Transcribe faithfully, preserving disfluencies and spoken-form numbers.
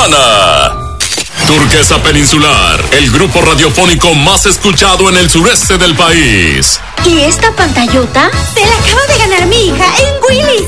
semana. Turquesa Peninsular, el grupo radiofónico más escuchado en el sureste del país. ¿Y esta pantallota? Se la acaba de ganar mi hija en Willy.